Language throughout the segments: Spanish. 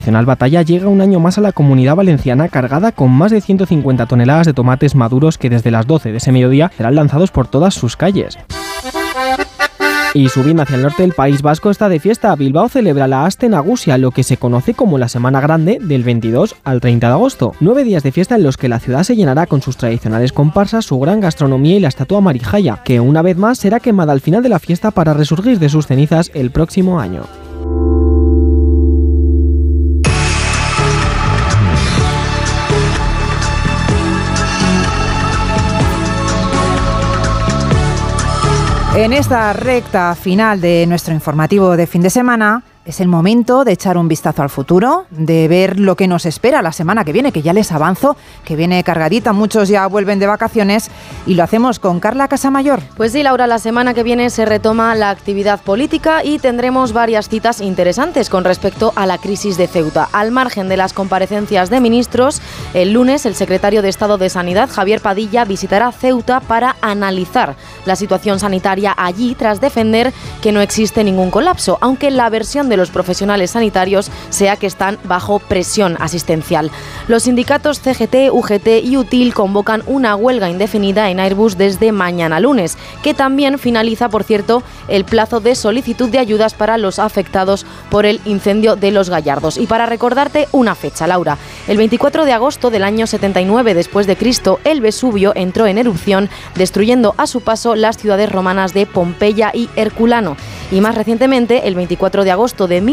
Nacional Batalla llega un año más a la Comunidad Valenciana cargada con más de 150 toneladas de tomates maduros que desde las 12 de ese mediodía serán lanzados por todas sus calles. Y subiendo hacia el norte, el País Vasco está de fiesta. Bilbao celebra la Aste Nagusia, lo que se conoce como la Semana Grande, del 22 al 30 de agosto. 9 días de fiesta en los que la ciudad se llenará con sus tradicionales comparsas, su gran gastronomía y la estatua Marijaya, que una vez más será quemada al final de la fiesta para resurgir de sus cenizas el próximo año. En esta recta final de nuestro informativo de fin de semana, es el momento de echar un vistazo al futuro, de ver lo que nos espera la semana que viene, que ya les avanzo, que viene cargadita, muchos ya vuelven de vacaciones y lo hacemos con Carla Casamayor. Pues sí, Laura, la semana que viene se retoma la actividad política y tendremos varias citas interesantes con respecto a la crisis de Ceuta. Al margen de las comparecencias de ministros, el lunes el secretario de Estado de Sanidad, Javier Padilla, visitará Ceuta para analizar la situación sanitaria allí tras defender que no existe ningún colapso, aunque la versión de los profesionales sanitarios sea que están bajo presión asistencial. Los sindicatos CGT, UGT y UTIL convocan una huelga indefinida en Airbus desde mañana lunes, que también finaliza, por cierto, el plazo de solicitud de ayudas para los afectados por el incendio de Los Gallardos. Y para recordarte una fecha, Laura, el 24 de agosto del año 79 después de Cristo, el Vesubio entró en erupción, destruyendo a su paso las ciudades romanas de Pompeya y Herculano. Y más recientemente, el 24 de agosto de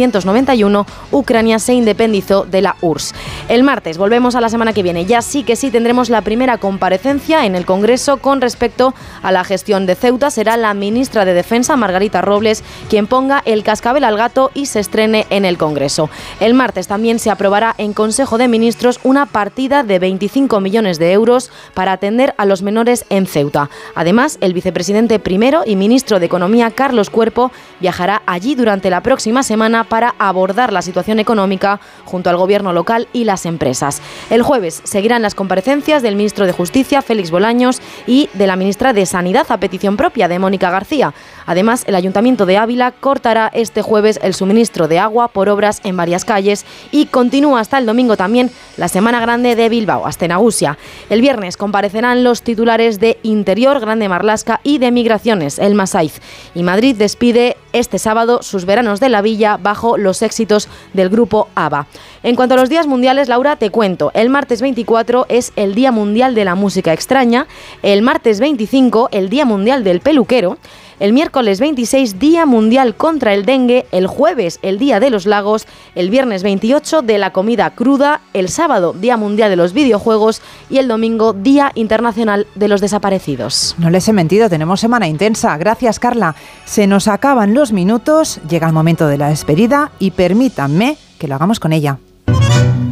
1991, Ucrania se independizó de la URSS. El martes, volvemos a la semana que viene, ya sí que sí tendremos la primera comparecencia en el Congreso con respecto a la gestión de Ceuta. Será la ministra de Defensa, Margarita Robles, quien ponga el cascabel al gato y se estrene en el Congreso. El martes también se aprobará en Consejo de Ministros una partida de 25 millones de euros para atender a los menores en Ceuta. Además, el vicepresidente primero y ministro de Economía, Carlos Cuerpo, viajará allí durante la próxima semana para abordar la situación económica junto al gobierno local y las empresas. El jueves seguirán las comparecencias del ministro de Justicia, Félix Bolaños, y de la ministra de Sanidad a petición propia de Mónica García. Además, el Ayuntamiento de Ávila cortará este jueves el suministro de agua por obras en varias calles y continúa hasta el domingo también la Semana Grande de Bilbao, Aste Nagusia. El viernes comparecerán los titulares de Interior, Grande Marlaska y de Migraciones, el Masaiz. Y Madrid despide este sábado sus veranos de la villa bajo los éxitos del grupo ABBA. En cuanto a los días mundiales, Laura, te cuento. El martes 24 es el Día Mundial de la Música Extraña, el martes 25 el Día Mundial del Peluquero, el miércoles 26 Día Mundial contra el Dengue, el jueves el Día de los Lagos, el viernes 28 de la Comida Cruda, el sábado Día Mundial de los Videojuegos y el domingo Día Internacional de los Desaparecidos. No les he mentido, tenemos semana intensa. Gracias, Carla. Se nos acaban los minutos, llega el momento de la despedida y permítanme que lo hagamos con ella.